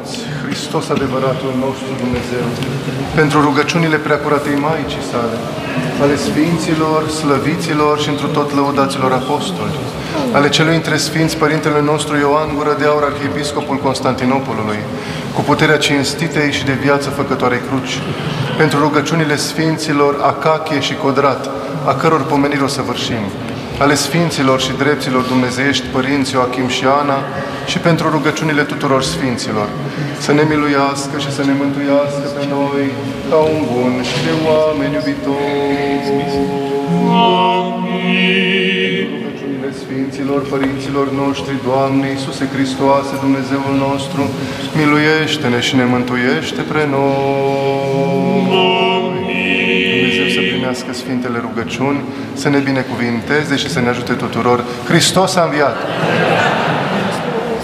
toți, Hristos adevăratul nostru Dumnezeu, pentru rugăciunile preacuratei Maicii sale, ale Sfinților, Slăviților și întru tot lăudaților apostoli, ale celui între Sfinți Părintele nostru Ioan Gură de Aur, Arhiepiscopul Constantinopolului, cu puterea cinstitei și de viață făcătoarei cruci, pentru rugăciunile Sfinților Acachie și Codrat, a căror pomeniri o săvârșim, ale Sfinților și Drepților Dumnezeiești, Părinți Ioachim și Ana, și pentru rugăciunile tuturor Sfinților, să ne miluiască și să ne mântuiască pe noi, ca un bun și de oameni iubitori. Rugăciunile Sfinților, Părinților noștri, Doamne Iisuse Hristoase, Dumnezeul nostru, miluiește-ne și ne mântuiește pre noi. Dumnezeu să primească Sfintele rugăciuni, să ne binecuvinteze și să ne ajute tuturor. Hristos a înviat!